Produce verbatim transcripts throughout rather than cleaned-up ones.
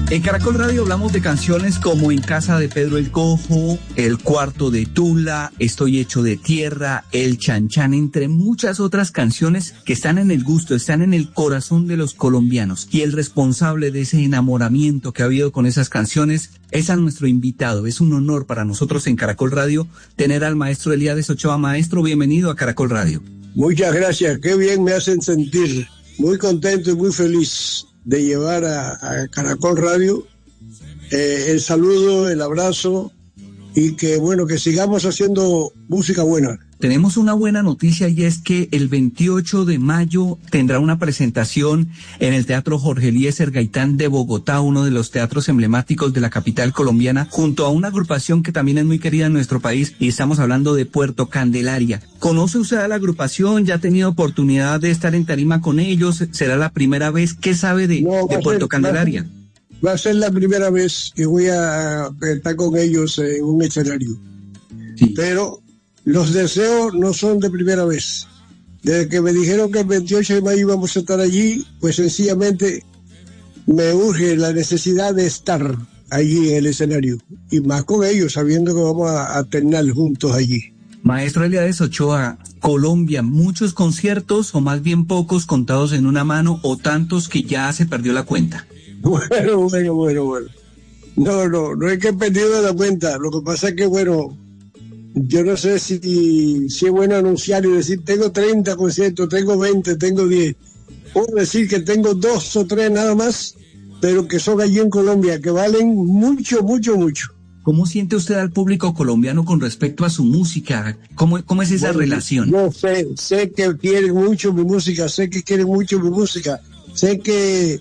En Caracol Radio hablamos de canciones como En casa de Pedro el Cojo, El cuarto de Tula, Estoy hecho de tierra, El Chanchan, entre muchas otras canciones que están en el gusto, están en el corazón de los colombianos. Y el responsable de ese enamoramiento que ha habido con esas canciones es a nuestro invitado. Es un honor para nosotros en Caracol Radio tener al maestro Elías Ochoa. Maestro, bienvenido a Caracol Radio. Muchas gracias, qué bien me hacen sentir. Muy contento y muy feliz de llevar a, a Caracol Radio eh, el saludo, el abrazo y que bueno, que sigamos haciendo música buena. Tenemos una buena noticia y es que el veintiocho de mayo tendrá una presentación en el Teatro Jorge Eliezer Gaitán de Bogotá, uno de los teatros emblemáticos de la capital colombiana, junto a una agrupación que también es muy querida en nuestro país, y estamos hablando de Puerto Candelaria. ¿Conoce usted a la agrupación? ¿Ya ha tenido oportunidad de estar en tarima con ellos? ¿Será la primera vez? ¿Qué sabe de, no, de Puerto ser, Candelaria? Va, va a ser la primera vez que voy a estar con ellos en un escenario. Sí. Pero los deseos no son de primera vez. Desde que me dijeron que el veintiocho de mayo íbamos a estar allí, pues sencillamente me urge la necesidad de estar allí en el escenario. Y más con ellos, sabiendo que vamos a, a terminar juntos allí. Maestro Elías Ochoa, Colombia, muchos conciertos o más bien pocos contados en una mano o tantos que ya se perdió la cuenta. Bueno, bueno, bueno, bueno. No, no, no es que he perdido la cuenta. Lo que pasa es que, bueno, yo no sé si, si es bueno anunciar y decir tengo treinta conciertos, tengo veinte, tengo diez. Puedo decir que tengo dos o tres nada más, pero que son allí en Colombia, que valen mucho, mucho, mucho. ¿Cómo siente usted al público colombiano con respecto a su música? ¿Cómo, cómo es esa bueno, relación? No sé, sé que quieren mucho mi música, sé que quieren mucho mi música. Sé que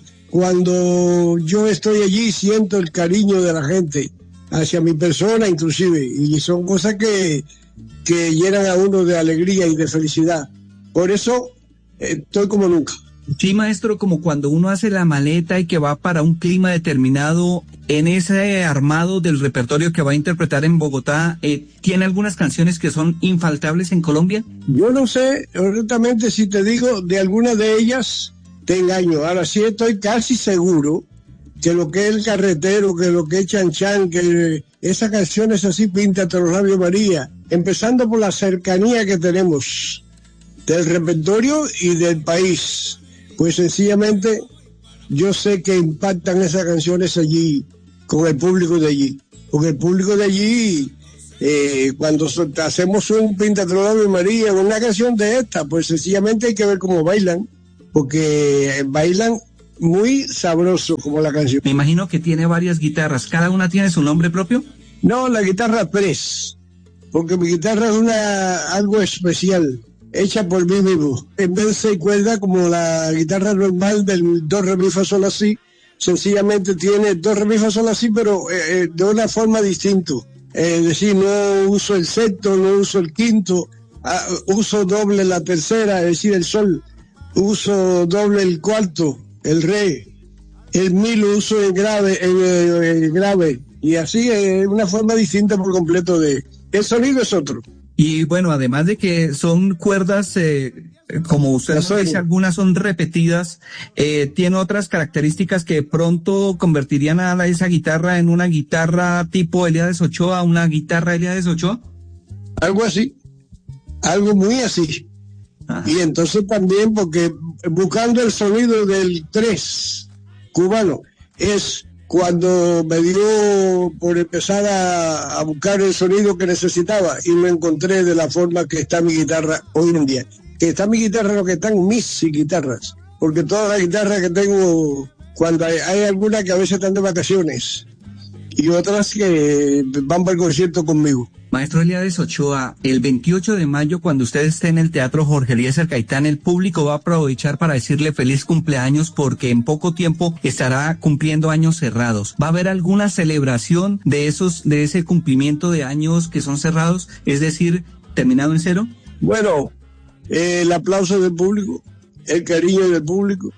cuando yo estoy allí siento el cariño de la gente hacia mi persona inclusive, y son cosas que, que llenan a uno de alegría y de felicidad. Por eso eh, estoy como nunca. Sí, maestro, como cuando uno hace la maleta y que va para un clima determinado, en ese armado del repertorio que va a interpretar en Bogotá, eh, ¿tiene algunas canciones que son infaltables en Colombia? Yo no sé, honestamente, si te digo de algunas de ellas, te engaño. Ahora sí estoy casi seguro que lo que es El Carretero, que lo que es Chanchan, que esas canciones así, Píntate los labios María, empezando por la cercanía que tenemos del repertorio y del país, pues sencillamente yo sé que impactan esas canciones allí con el público de allí, porque el público de allí eh, cuando hacemos un Píntate los labios María, una canción de esta, pues sencillamente hay que ver cómo bailan, porque bailan muy sabroso como la canción. Me imagino que tiene varias guitarras. ¿Cada una tiene su nombre propio? No, la guitarra tres, porque mi guitarra es una algo especial, hecha por mí mismo. En vez de seis cuerdas como la guitarra normal del do, re, mi, fa, sol, la, si, sencillamente tiene do, re, mi, fa, sol, la, si, pero eh, de una forma distinta. Eh, es decir, no uso el sexto, no uso el quinto, uh, uso doble la tercera, es decir, el sol, uso doble el cuarto, el re, el mi lo uso en grave, en, en, en grave, y así es una forma distinta por completo de, el sonido es otro. Y bueno, además de que son cuerdas, eh, como usted dice, algunas son repetidas, eh, tiene otras características que de pronto convertirían a esa guitarra en una guitarra tipo Elías Ochoa, una guitarra Elías Ochoa. Algo así, algo muy así. Ajá. Y entonces también porque buscando el sonido del tres cubano es cuando me dio por empezar a, a buscar el sonido que necesitaba y lo encontré de la forma que está mi guitarra hoy en día, que está mi guitarra, lo que están mis guitarras, porque todas las guitarras que tengo, cuando hay, hay algunas que a veces están de vacaciones y otras que van para el concierto conmigo. Maestro Elías Ochoa, el veintiocho de mayo, cuando usted esté en el Teatro Jorge Eliezer Gaitán, el público va a aprovechar para decirle feliz cumpleaños porque en poco tiempo estará cumpliendo años cerrados. ¿Va a haber alguna celebración de esos, de ese cumplimiento de años que son cerrados? Es decir, terminado en cero. Bueno, eh, el aplauso del público, el cariño del público,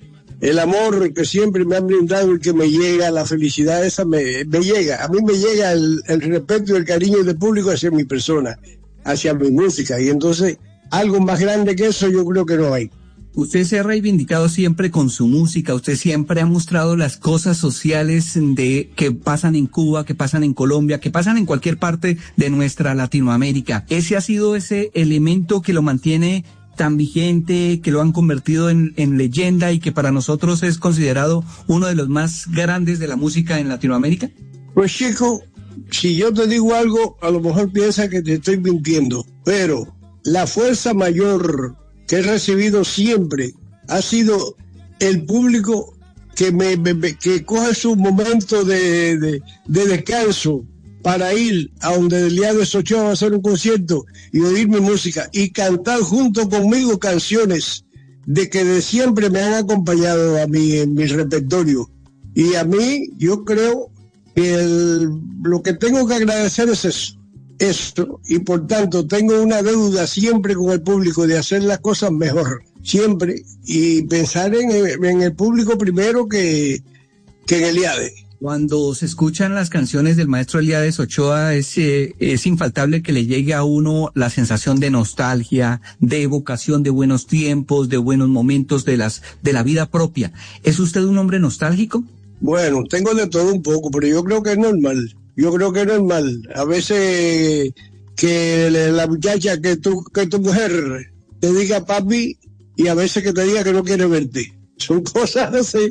el amor que siempre me han brindado y que me llega, la felicidad esa me, me llega. A mí me llega el, el respeto y el cariño del público hacia mi persona, hacia mi música. Y entonces, algo más grande que eso yo creo que no hay. Usted se ha reivindicado siempre con su música, usted siempre ha mostrado las cosas sociales de que pasan en Cuba, que pasan en Colombia, que pasan en cualquier parte de nuestra Latinoamérica. Ese ha sido ese elemento que lo mantiene tan vigente, que lo han convertido en, en leyenda y que para nosotros es considerado uno de los más grandes de la música en Latinoamérica. Pues chico, si yo te digo algo, a lo mejor piensa que te estoy mintiendo, pero la fuerza mayor que he recibido siempre ha sido el público que me, me que coge su momento de, de, de descanso para ir a donde Eliades Ochoa va a hacer un concierto y oír mi música y cantar junto conmigo canciones de que de siempre me han acompañado a mí en mi repertorio. Y a mí, yo creo que el, lo que tengo que agradecer es eso. Esto, y por tanto tengo una deuda siempre con el público de hacer las cosas mejor, siempre, y pensar en, en el público primero que, que en Eliades. Cuando se escuchan las canciones del maestro Eliades Ochoa, es, eh, es infaltable que le llegue a uno la sensación de nostalgia, de evocación de buenos tiempos, de buenos momentos de las de la vida propia. ¿Es usted un hombre nostálgico? Bueno, tengo de todo un poco, pero yo creo que es normal. Yo creo que es normal. A veces que la muchacha, que tu, que tu mujer te diga papi, y a veces que te diga que no quiere verte. Son cosas así,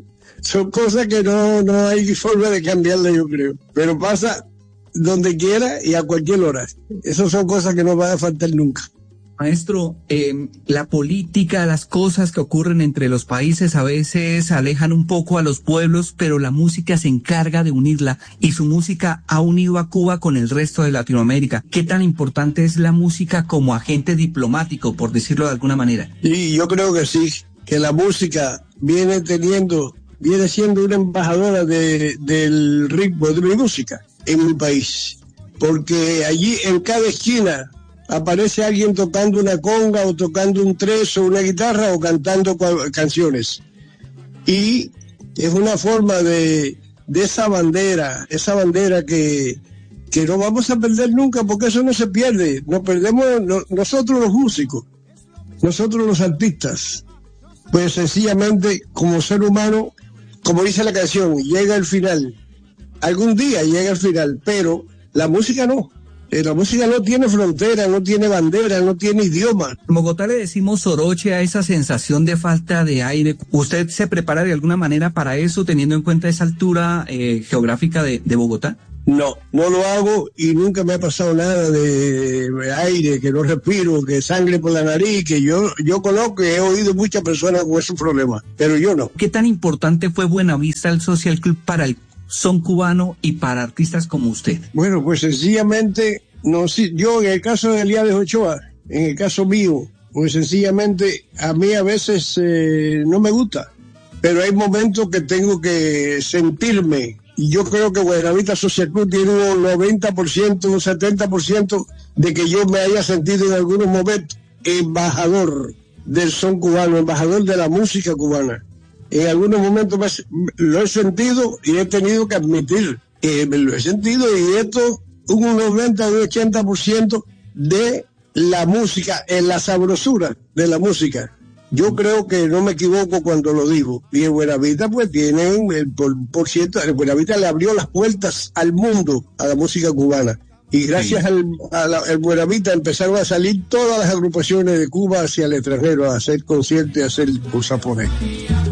son cosas que no, no hay forma de cambiarle, yo creo. Pero pasa donde quiera y a cualquier hora. Esas son cosas que no van a faltar nunca. Maestro, eh, la política, las cosas que ocurren entre los países a veces alejan un poco a los pueblos, pero la música se encarga de unirla y su música ha unido a Cuba con el resto de Latinoamérica. ¿Qué tan importante es la música como agente diplomático, por decirlo de alguna manera? Sí, yo creo que sí, que la música viene teniendo, viene siendo una embajadora de, del ritmo de mi música en mi país, porque allí en cada esquina aparece alguien tocando una conga o tocando un tres o una guitarra o cantando canciones. Y es una forma de, de esa bandera, esa bandera que, que no vamos a perder nunca, porque eso no se pierde. Nos perdemos no, nosotros los músicos, nosotros los artistas. Pues sencillamente como ser humano, como dice la canción, llega el final. Algún día llega el final, pero la música no. La música no tiene frontera, no tiene bandera, no tiene idioma. En Bogotá le decimos soroche a esa sensación de falta de aire. ¿Usted se prepara de alguna manera para eso, teniendo en cuenta esa altura eh, geográfica de, de Bogotá? No, no lo hago y nunca me ha pasado nada de aire, que no respiro, que sangre por la nariz, que yo, yo conozco y he oído muchas personas con esos problemas, pero yo no. ¿Qué tan importante fue Buenavista el Social Club para el son cubano y para artistas como usted? Bueno, pues sencillamente, no, yo en el caso de Eliades Ochoa, en el caso mío, pues sencillamente a mí a veces eh, no me gusta, pero hay momentos que tengo que sentirme, y yo creo que Buenavista Social Club tiene un noventa por ciento, un setenta por ciento de que yo me haya sentido en algunos momentos embajador del son cubano, embajador de la música cubana. En algunos momentos me, lo he sentido y he tenido que admitir que me lo he sentido, y esto un noventa, un ochenta por ciento de la música, en la sabrosura de la música. Yo creo que no me equivoco cuando lo digo. Y en Buenavista pues tienen el por, por ciento, el Buenavista le abrió las puertas al mundo, a la música cubana. Y gracias sí. al, a la, al Buenavista empezaron a salir todas las agrupaciones de Cuba hacia el extranjero, a hacer conciertos y a hacer cosas por ahí.